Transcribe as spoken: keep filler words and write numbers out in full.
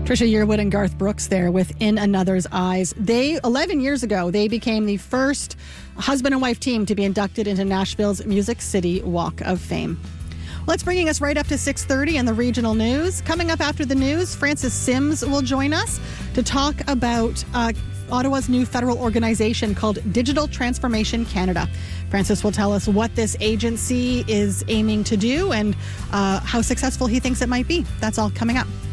Trisha Yearwood and Garth Brooks there with In Another's Eyes. They, eleven years ago, they became the first husband and wife team to be inducted into Nashville's Music City Walk of Fame. Well, it's bringing us right up to six thirty in the regional news. Coming up after the news, Francis Sims will join us to talk about uh, Ottawa's new federal organization called Digital Transformation Canada. Francis will tell us what this agency is aiming to do and uh, how successful he thinks it might be. That's all coming up.